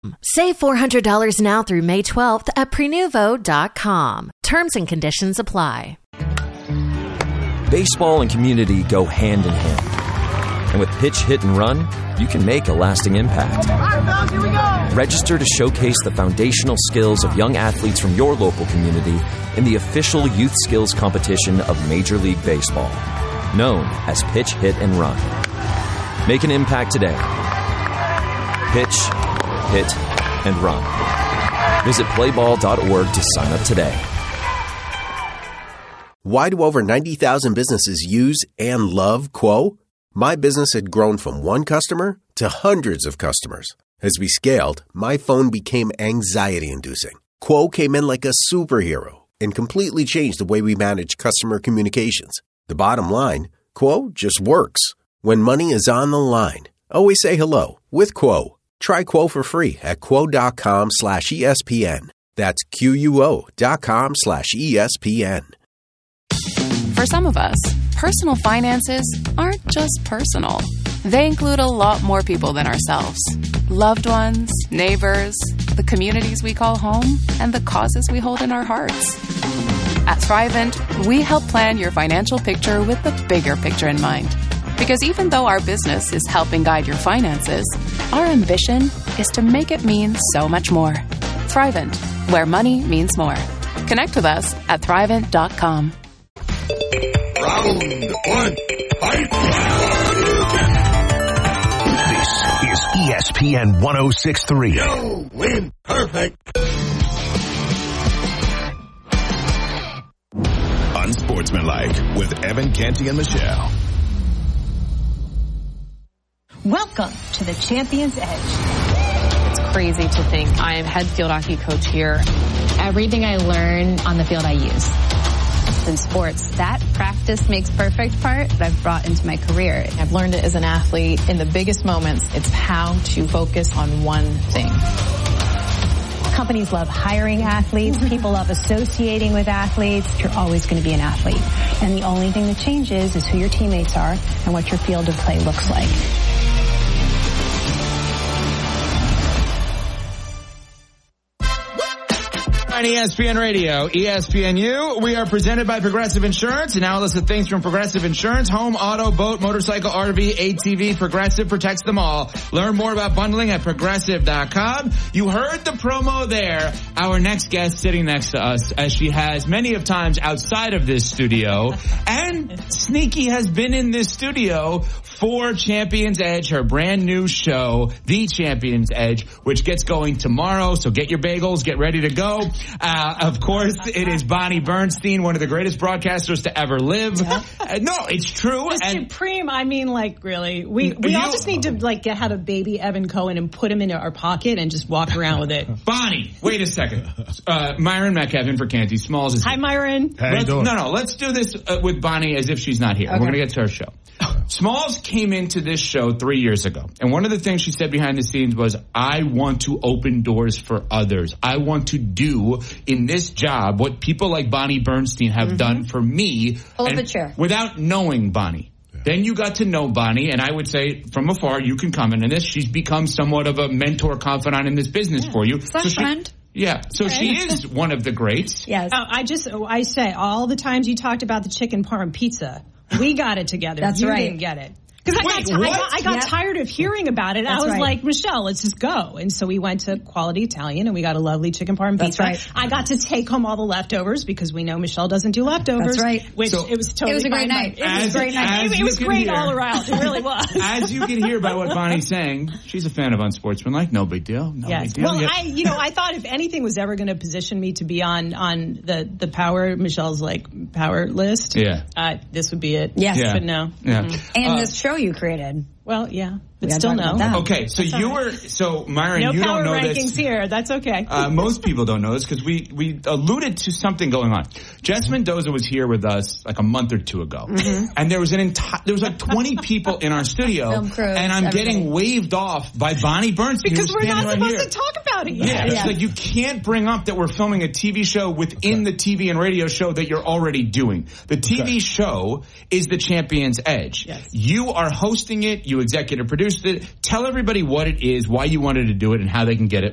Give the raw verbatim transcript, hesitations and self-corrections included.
Save four hundred dollars now through May twelfth at Prenuvo dot com. Terms and conditions apply. Baseball and community go hand in hand. And with Pitch, Hit, and Run, you can make a lasting impact. Register to showcase the foundational skills of young athletes from your local community in the official youth skills competition of Major League Baseball, known as Pitch, Hit, and Run. Make an impact today. Pitch, Hit, and Run. Visit play ball dot org to sign up today. Why do over ninety thousand businesses use and love Quo? My business had grown from one customer to hundreds of customers. As we scaled, my phone became anxiety-inducing. Quo came in like a superhero and completely changed the way we manage customer communications. The bottom line, Quo just works. When money is on the line, always say hello with Quo. Try Quo for free at quo.com slash ESPN. That's Q-U-O dot com slash ESPN. For some of us, personal finances aren't just personal. They include a lot more people than ourselves. Loved ones, neighbors, the communities we call home, and the causes we hold in our hearts. At Thrivent, we help plan your financial picture with the bigger picture in mind. Because even though our business is helping guide your finances, our ambition is to make it mean so much more. Thrivent, where money means more. Connect with us at thrivent dot com. Round one, fight! This is E S P N one oh six point three. You win perfect. Unsportsmanlike with Evan Canty and Michelle. Welcome to the Champions Edge. It's crazy to think I am head field hockey coach here. Everything I learn on the field I use. In sports, that practice makes perfect part that I've brought into my career. I've learned it as an athlete. In the biggest moments, it's how to focus on one thing. Companies love hiring athletes. People love associating with athletes. You're always going to be an athlete. And the only thing that changes is who your teammates are and what your field of play looks like. On E S P N Radio, E S P N U, we are presented by Progressive Insurance. And now a list of things from Progressive Insurance: home, auto, boat, motorcycle, R V, A T V. Progressive protects them all. Learn more about bundling at progressive dot com. You heard the promo there. Our next guest sitting next to us, as she has many of times outside of this studio, and Sneaky has been in this studio for Champions Edge, her brand new show, The Champions Edge, which gets going tomorrow. So get your bagels, get ready to go. Uh, of course, it is Bonnie Bernstein, one of the greatest broadcasters to ever live. Yeah. Uh, no, it's true. The and supreme, I mean, like, really. We we you, all just need to, like, get, have a baby Evan Cohen and put him into our pocket and just walk around with it. Bonnie, wait a second. Uh, Myron Metcalf in for Canty. Smalls is Hi, here. Myron. How you doing? No, no, let's do this uh, with Bonnie as if she's not here. Okay. We're going to get to her show. Smalls came into this show three years ago, and one of the things she said behind the scenes was, I want to open doors for others. I want to do in this job what people like Bonnie Bernstein have mm-hmm. done for me. Pull up a chair. Without knowing Bonnie. Yeah. Then you got to know Bonnie, and I would say from afar, you can comment on this. She's become somewhat of a mentor, confidant in this business yeah. for you. It's so friend. Yeah, so she is one of the greats. Yes. Uh, I just, I say, all the times you talked about the chicken parm pizza, we got it together. That's you right. didn't get it. Because I, Wait, got, what? I got, I got yep. tired of hearing about it. That's I was right. like, Michelle, let's just go. And so we went to Quality Italian, and we got a lovely chicken parm That's pizza. Right. I got to take home all the leftovers because we know Michelle doesn't do leftovers. That's right. Which so, it was totally It was a great fine. night. It as, was a great night. It, it was great hear, all around. It really was. As you can hear by what Bonnie's saying, she's a fan of Unsportsmanlike. No big deal. No yes. big deal. Well, yeah. I, you know, I thought if anything was ever going to position me to be on on the the power, Michelle's like power list. Yeah. Uh, this would be it. Yes. Yeah. But no. Yeah. Mm-hmm. And uh, this show you created. Well, yeah, but We still gotta talk no. about that. Okay, so That's you right. were so Myron. No you power don't know rankings this. here. That's okay. Uh, most people don't know this because we we alluded to something going on. Jess Mendoza was here with us like a month or two ago, mm-hmm. and there was an entire there was like twenty people in our studio, Film crews, and I'm everybody. getting waved off by Bonnie Bernstein Because who's we're not standing right supposed here. to talk about it yet. Yeah, it's Yeah. like you can't bring up that we're filming a T V show within the T V and radio show that you're already doing. The T V Okay. show is The Champions Edge. Yes. You are hosting it. You executive produced it. Tell everybody what it is, why you wanted to do it, and how they can get it.